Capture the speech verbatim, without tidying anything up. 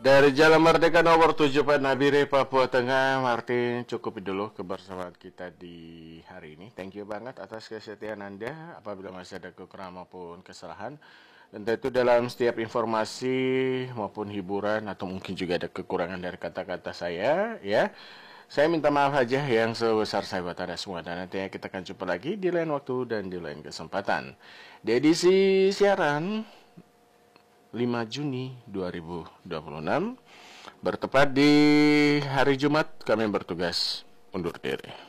Dari Jalan Merdeka nomor tujuh Pak Nabire, Papua Tengah. Martin, cukup dulu kebersamaan kita di hari ini. Thank you banget atas kesetiaan Anda. Apabila masih ada kekurangan maupun kesalahan, dan tentu dalam setiap informasi maupun hiburan atau mungkin juga ada kekurangan dari kata-kata saya, ya. Saya minta maaf aja yang sebesar saya buat Anda semua. Dan nantinya kita akan jumpa lagi di lain waktu dan di lain kesempatan. Di edisi siaran lima Juni dua ribu dua puluh enam, bertepat di hari Jumat, kami bertugas undur diri.